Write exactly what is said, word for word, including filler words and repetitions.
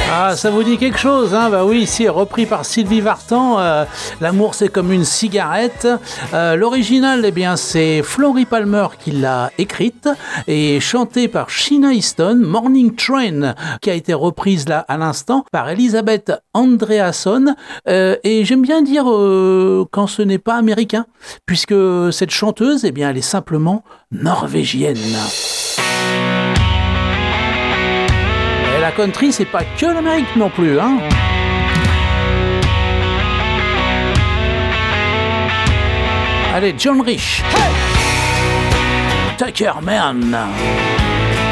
Ah, ça vous dit quelque chose, hein? Bah oui, ici, repris par Sylvie Vartan, euh, L'amour c'est comme une cigarette. Euh, l'original, eh bien, c'est Flory Palmer qui l'a écrite et chantée par Sheena Easton, Morning Train, qui a été reprise là à l'instant par Elisabeth Andreasson. Euh, et j'aime bien dire euh, quand ce n'est pas américain, puisque cette chanteuse, eh bien, elle est simplement norvégienne. Et la country, c'est pas que l'Amérique non plus, hein. Allez, John Rich. Hey! Tucker Man.